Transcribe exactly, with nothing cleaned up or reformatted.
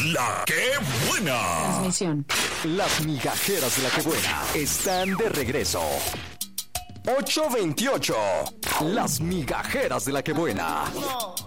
La que buena. Transmisión. Las migajeras de la que buena están de regreso. ocho veintiocho. Las migajeras de la que buena.